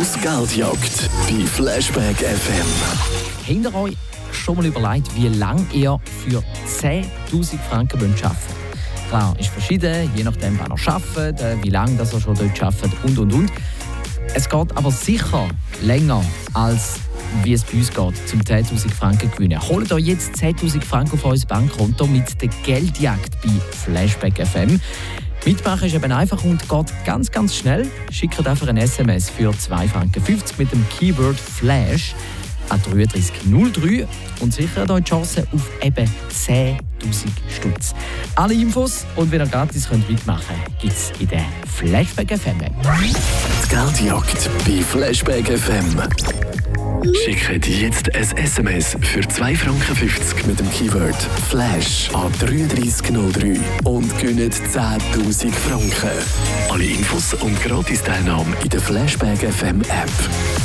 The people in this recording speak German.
Infos Geldjagd bei Flashback FM. Habt ihr euch schon mal überlegt, wie lange ihr für 10'000 Franken arbeiten wollt? Klar, ist verschieden, je nachdem, wann ihr arbeitet, wie lange ihr schon dort arbeitet und. Es geht aber sicher länger, als wie es bei uns geht, zum 10'000 Franken gewinnen. Holt euch jetzt 10'000 Franken auf euer Bankkonto mit der Geldjagd bei Flashback FM. Mitmachen ist eben einfach und geht ganz schnell. Schickt einfach ein SMS für 2,50 Franken mit dem Keyword Flash an 3303 und sichert euch die Chance auf eben 10'000 Stutz. Alle Infos und wenn ihr gratis mitmachen könnt, gibt es in der Flashback FM App. Die Geldjagd bei Flashback FM. Schickt jetzt ein SMS für 2,50 Franken mit dem Keyword Flash an 3303 und gewinnt 10'000 Franken. Alle Infos und Gratis-Teilnahme in der Flashback FM App.